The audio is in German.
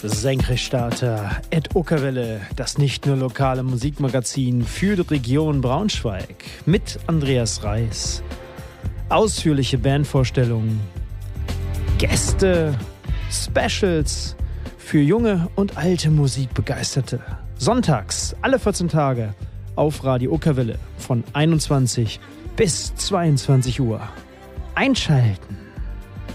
Senkrechtstarter @Okerwelle, das nicht nur lokale Musikmagazin für die Region Braunschweig mit Andreas Reis. Ausführliche Bandvorstellungen, Gäste, Specials für junge und alte Musikbegeisterte. Sonntags, alle 14 Tage auf Radio Okerwelle von 21 bis 22 Uhr. Einschalten!